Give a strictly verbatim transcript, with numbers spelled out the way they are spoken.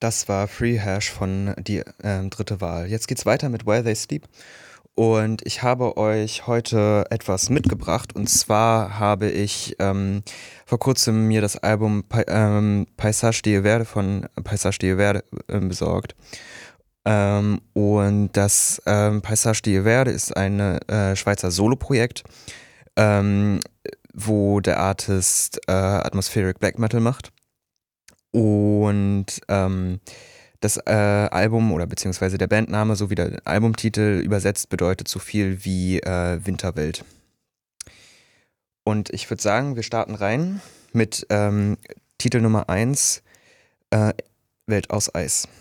Das war Free Hash von Die ähm, dritte Wahl. Jetzt geht's weiter mit While They Sleep. Und ich habe euch heute etwas mitgebracht. Und zwar habe ich ähm, vor kurzem mir das Album Pa- ähm, Paisage de Verde von Paisage de Verde ähm, besorgt. Ähm, und das ähm, Paisage de Verde ist ein äh, Schweizer Soloprojekt, ähm, wo der Artist äh, Atmospheric Black Metal macht. Und ähm, das äh, Album oder beziehungsweise der Bandname sowie der Albumtitel übersetzt bedeutet so viel wie äh, Winterwelt. Und ich würde sagen, wir starten rein mit ähm, Titel Nummer eins, äh, Welt aus Eis.